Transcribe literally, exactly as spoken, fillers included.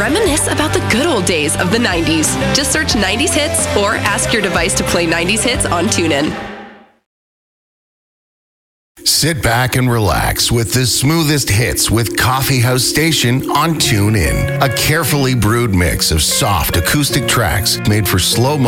reminisce about the good old days of the nineties. Just search nineties Hits or ask your device to play nineties Hits on TuneIn. Sit back and relax with the smoothest hits with Coffee House Station on TuneIn. A carefully brewed mix of soft acoustic tracks made for slow